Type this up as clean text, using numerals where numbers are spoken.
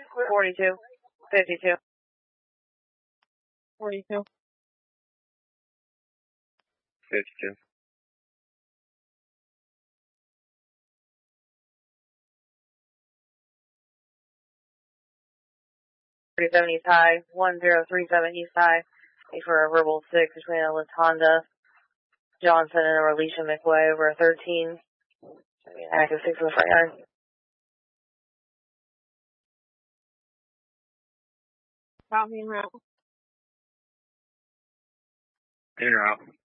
42. 52. 42. 52. East High, 1037 East High. Wait for a verbal 6 between a Lyft Honda Johnson and a Alicia McWay over 13. Active 6 in the front yard. Copy en route. En route.